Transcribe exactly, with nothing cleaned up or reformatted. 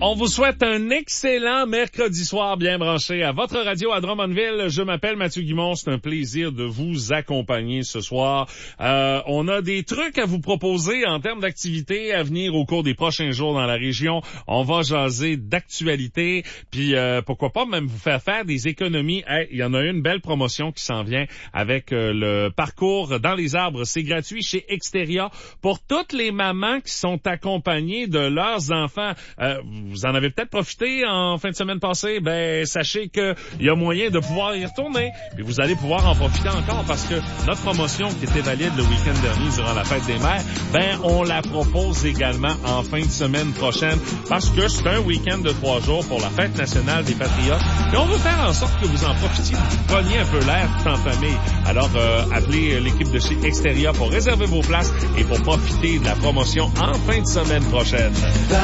On vous souhaite un excellent mercredi soir bien branché à votre radio à Drummondville. Je m'appelle Mathieu Guimond. C'est un plaisir de vous accompagner ce soir. Euh, on a des trucs à vous proposer en termes d'activités à venir au cours des prochains jours dans la région. On va jaser d'actualité, puis euh, pourquoi pas même vous faire faire des économies. Hey, il y en a une belle promotion qui s'en vient avec euh, le parcours dans les arbres. C'est gratuit chez Exteria pour toutes les mamans qui sont accompagnées de leurs enfants. Euh, Vous en avez peut-être profité en fin de semaine passée. Ben, sachez que il y a moyen de pouvoir y retourner. Puis vous allez pouvoir en profiter encore parce que notre promotion qui était valide le week-end dernier durant la fête des mères, ben, on la propose également en fin de semaine prochaine parce que c'est un week-end de trois jours pour la fête nationale des Patriotes. Et on veut faire en sorte que vous en profitiez, vous preniez un peu l'air tout en famille. Alors, euh, appelez l'équipe de chez Exteria pour réserver vos places et pour profiter de la promotion en fin de semaine prochaine.